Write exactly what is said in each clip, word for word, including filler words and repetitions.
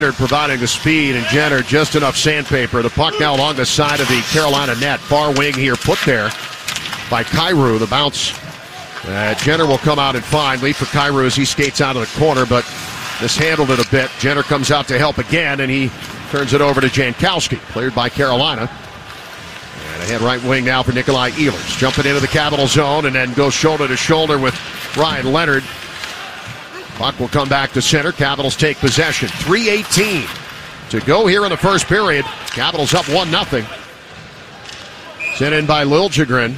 providing the speed, and Jenner just enough sandpaper. The puck now along the side of the Carolina net. Far wing here put there by Kyrou. The bounce. Uh, Jenner will come out and find. Lead for Kyrou as he skates out of the corner, but mishandled it a bit. Jenner comes out to help again, and he turns it over to Jankowski. Cleared by Carolina. And ahead right wing now for Nikolai Ehlers. Jumping into the Capital zone and then goes shoulder to shoulder with Ryan Leonard. Puck will come back to center. Capitals take possession. three eighteen to go here in the first period. Capitals up one nothing. Sent in by Liljegren.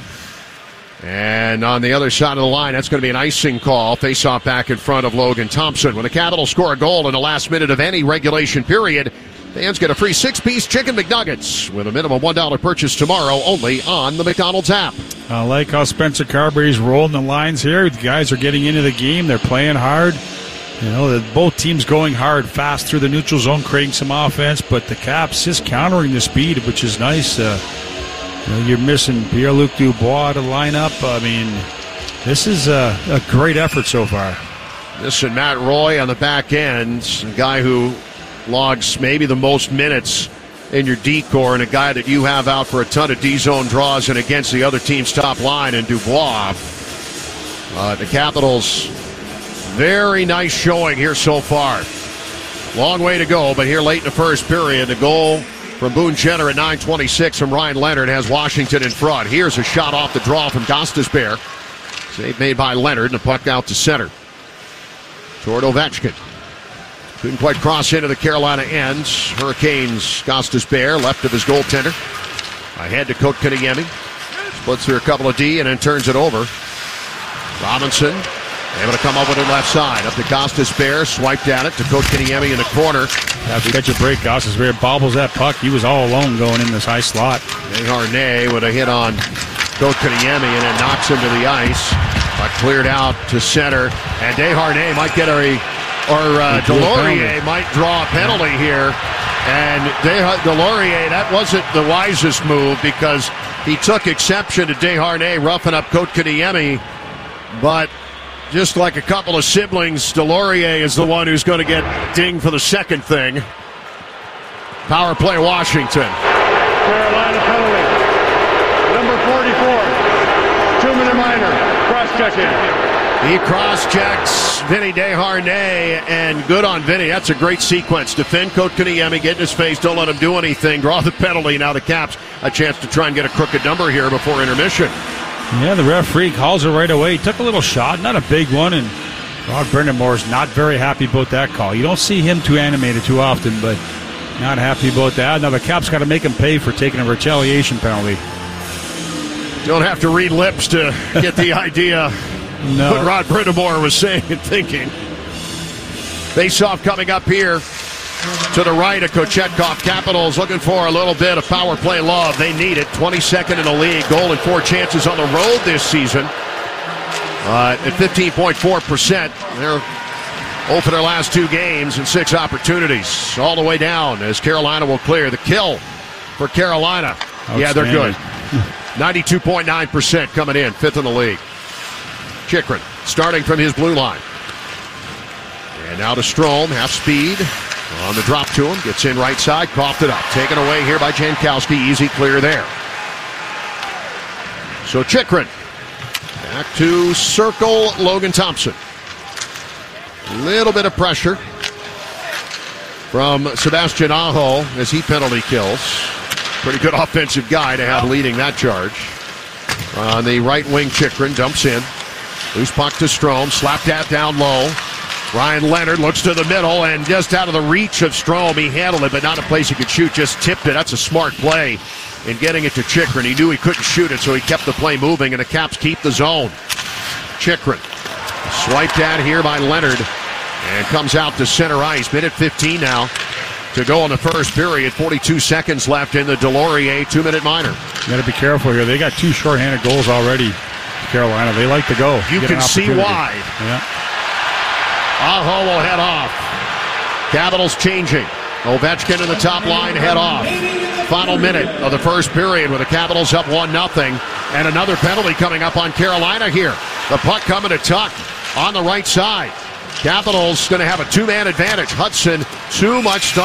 And on the other side of the line, that's going to be an icing call. Face-off back in front of Logan Thompson. When the Capitals score a goal in the last minute of any regulation period, fans get a free six-piece Chicken McNuggets with a minimum one dollar purchase tomorrow only on the McDonald's app. I like how Spencer Carberry's rolling the lines here. The guys are getting into the game. They're playing hard. You know, both teams going hard, fast through the neutral zone, creating some offense, but the Caps just countering the speed, which is nice. Uh, you know, you're missing Pierre-Luc Dubois to line up. I mean, this is a, a great effort so far. This is Matt Roy on the back end, a guy who logs maybe the most minutes in your D-core, and a guy that you have out for a ton of D-zone draws and against the other team's top line, and Dubois. Uh, the Capitals, very nice showing here so far. Long way to go, but here late in the first period, the goal from Boone Jenner at nine twenty-six from Ryan Leonard has Washington in front. Here's a shot off the draw from Gostisbehere. Save made by Leonard, and the puck out to center. Toward Ovechkin. Couldn't quite cross into the Carolina ends. Hurricanes, Gostisbehere, left of his goaltender. Ahead to Kotkaniemi. Splits through a couple of D and then turns it over. Robinson able to come up with it left side. Up to Gostisbehere, swiped at it to Kotkaniemi in the corner. After catch a break, Gostisbehere bobbles that puck. He was all alone going in this high slot. Desharnais with a hit on Kotkaniemi and then knocks him to the ice. But cleared out to center. And Desharnais might get a Or uh, Delorier might draw a penalty here. And De- Delorier, that wasn't the wisest move because he took exception to Desharnais roughing up Kotkaniemi. But just like a couple of siblings, Delorier is the one who's going to get dinged for the second thing. Power play Washington. Carolina penalty. Number forty-four. Two-minute minor. Cross-checking. He cross-checks Vinny Desharnais, and good on Vinny. That's a great sequence. Defend Kotkaniemi, get in his face, don't let him do anything. Draw the penalty. Now the Caps a chance to try and get a crooked number here before intermission. Yeah, the referee calls it right away. He took a little shot, not a big one, and Rod Brind'Amour is not very happy about that call. You don't see him too animated too often, but not happy about that. Now the Caps got to make him pay for taking a retaliation penalty. Don't have to read lips to get the idea. No. What Rod Brind'Amour was saying and thinking. Face-off coming up here to the right of Kochetkov. Capitals looking for a little bit of power play love. They need it. twenty-second in the league. Goal and four chances on the road this season. Uh, at fifteen point four percent. They're zero for their last two games and six opportunities. All the way down as Carolina will clear. The kill for Carolina. Yeah, they're good. ninety-two point nine percent coming in. Fifth in the league. Chychrun starting from his blue line. And now to Strome, half speed. On the drop to him, gets in right side, coughed it up. Taken away here by Jankowski, easy clear there. So Chychrun back to circle Logan Thompson. Little bit of pressure from Sebastian Aho as he penalty kills. Pretty good offensive guy to have leading that charge. On the right wing, Chychrun dumps in. Loose puck to Strome, slapped at down low. Ryan Leonard looks to the middle, and just out of the reach of Strome, he handled it, but not a place he could shoot, just tipped it. That's a smart play in getting it to Chychrun. He knew he couldn't shoot it, so he kept the play moving, and the Caps keep the zone. Chychrun swiped at here by Leonard, and comes out to center ice. Minute fifteen now to go in the first period. forty-two seconds left in the Delorier two-minute minor. You got to be careful here. They got two shorthanded goals already, Carolina. They like to go. You can see why. Yeah. Aho will head off. Capitals changing. Ovechkin in the top line, head off. Final minute of the first period with the Capitals up one nothing. And another penalty coming up on Carolina here. The puck coming to Tuch on the right side. Capitals going to have a two-man advantage. Hudson, too much